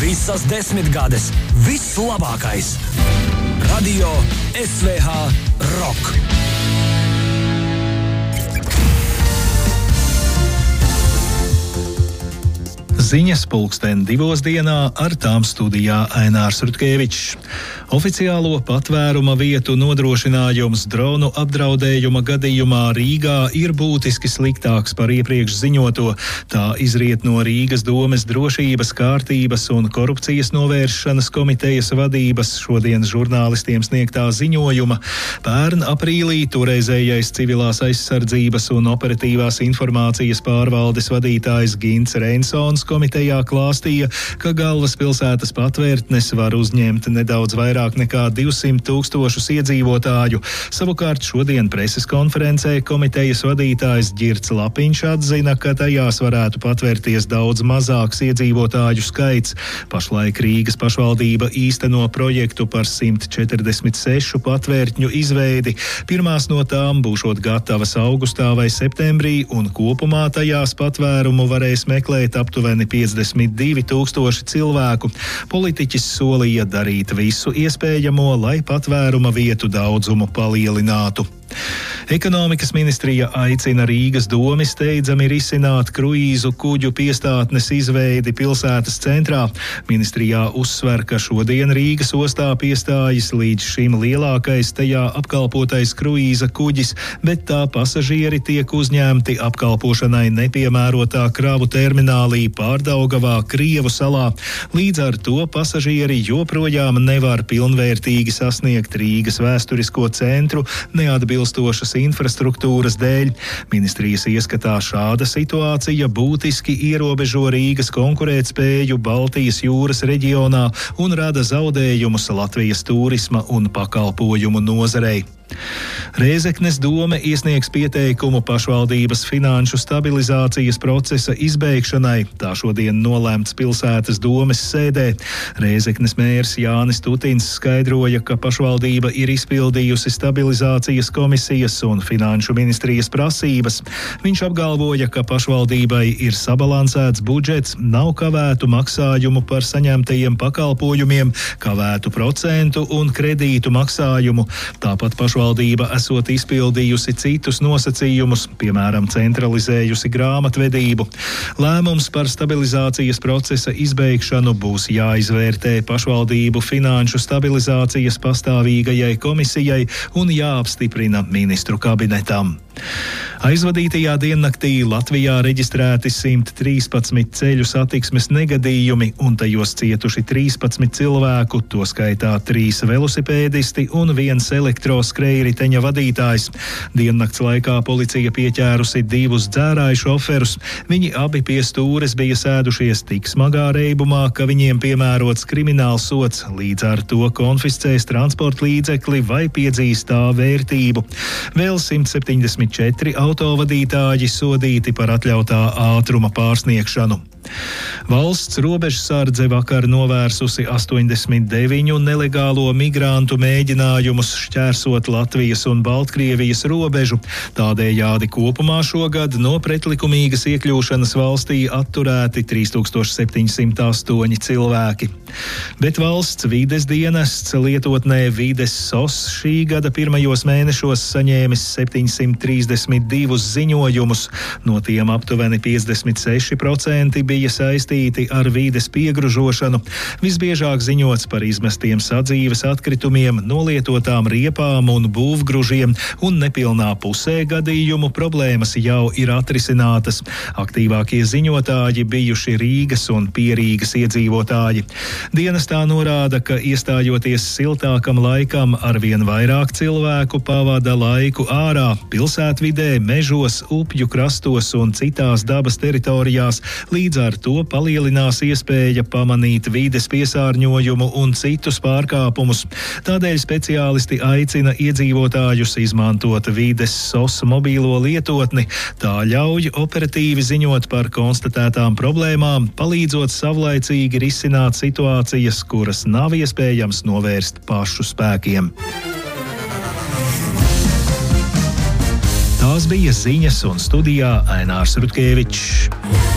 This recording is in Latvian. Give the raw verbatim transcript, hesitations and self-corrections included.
Visas desmitgades, viss labākais. Radio S V H Rock. Ziņas pulksten divos dienā, ar tām studijā Ainārs Rutkevičs. Oficiālo patvēruma vietu nodrošinājums dronu apdraudējuma gadījumā Rīgā ir būtiski sliktāks par iepriekš ziņoto. Tā izriet no Rīgas domes drošības, kārtības un korupcijas novēršanas komitejas vadības šodien žurnālistiem sniegtā ziņojuma. Pērn aprīlī toreizējais civilās aizsardzības un operatīvās informācijas pārvaldes vadītājs Gints Reinsons komitejā klāstīja, ka galvaspilsētas patvērtnes var uzņemt nedaudz vairāk nekā divsimt tūkstošus iedzīvotāju. Savukārt šodien preses konferencē komitejas vadītājs Ģirts Lapiņš atzina, ka tajās varētu patvērties daudz mazāks iedzīvotāju skaits. Pašlaik Rīgas pašvaldība īsteno projektu par simt četrdesmit sešu patvērtņu izveidi. Pirmās no tām būšot gatavas augustā vai septembrī, un kopumā tajās patvērumu varēs meklēt aptuveni piecdesmit divi tūkstoši cilvēku. Politiķis solīja darīt visu iespējamo, lai patvēruma vietu daudzumu palielinātu. Ekonomikas ministrija aicina Rīgas domi steidzami risināt kruīzu kuģu piestātnes izveidi pilsētas centrā. Ministrijā uzsver, ka šodien Rīgas ostā piestājas līdz šim lielākais tajā apkalpotais kruīza kuģis, bet tā pasažieri tiek uzņemti apkalpošanai nepiemērotā kravu terminālī Pārdaugavā, Krievu salā. Līdz ar to pasažieri joprojām nevar pilnvērtīgi sasniegt Rīgas vēsturisko centru neatbilstošas infrastruktūras dēļ. Ministrijas ieskatā šāda situācija būtiski ierobežo Rīgas konkurētspēju Baltijas jūras reģionā un rada zaudējumus Latvijas turisma un pakalpojumu nozarei. Rēzeknes dome iesniegs pieteikumu pašvaldības finanšu stabilizācijas procesa izbeigšanai. Tā šodien nolēmts pilsētas domes sēdē. Rēzeknes mērs Jānis Tutins skaidroja, ka pašvaldība ir izpildījusi stabilizācijas komisijas un finanšu ministrijas prasības. Viņš apgalvoja, ka pašvaldībai ir sabalansēts budžets, nav kavētu maksājumu par saņemtajiem pakalpojumiem, kavētu procentu un kredītu maksājumu. Tāpat pašvaldība esot izpildījusi citus nosacījumus, piemēram, centralizējusi grāmatvedību. Lēmums par stabilizācijas procesa izbeigšanu būs jāizvērtē pašvaldību finanšu stabilizācijas pastāvīgajai komisijai un jāapstiprina ministru kabinetam. Aizvadītajā diennaktī Latvijā reģistrēti simt trīspadsmit ceļu satiksmes negadījumi un tajos cietuši trīspadsmit cilvēku, to skaitā trīs velosipēdisti un viens elektroskrējriteņa vadītājs. Diennakts laikā policija pieķērusi divus dzērāju šoferus. Viņi abi pie stūres bija sēdušies tik smagā reibumā, ka viņiem piemērots krimināls sods, līdz ar to konfiscēs transporta līdzekli vai piedzīs tā vērtību. Vēl simt septiņdesmit četri autovadītāji sodīti par atļautā ātruma pārsniegšanu. Valsts robežsardze vakar novērsusi astoņdesmit deviņu nelegālo migrantu mēģinājumus šķērsot Latvijas un Baltkrievijas robežu. Tādējādi kopumā šogad no pretlikumīgas iekļūšanas valstī atturēti trīs tūkstoši septiņsimt astoņi cilvēki. Bet valsts vides dienests lietotnē Vides S O S šī gada pirmajos mēnešos saņēmis septiņsimt trīsdesmit divus ziņojumus. No tiem aptuveni piecdesmit seši procenti bija bija saistīti ar vīdes piegružošanu. Visbiežāk ziņots par izmestiem sadzīves atkritumiem, nolietotām riepām un būvgružiem, un nepilnā pusē gadījumu problēmas jau ir atrisinātas. Aktīvākie ziņotāji bijuši Rīgas un Pierīgas iedzīvotāji. Dienestā norāda, ka iestājoties siltākam laikam, arvien vairāk cilvēku pavada laiku ārā, pilsētvidē, mežos, upju krastos un citās dabas teritorijās. Līdz ar to palielinās iespēja pamanīt vides piesārņojumu un citus pārkāpumus. Tādēļ speciālisti aicina iedzīvotājus izmantot Vides S O S mobīlo lietotni. Tā ļauj operatīvi ziņot par konstatētām problēmām, palīdzot savlaicīgi risināt situācijas, kuras nav iespējams novērst pašu spēkiem. Tās bija ziņas, un studijā Ainārs Rutkevičs.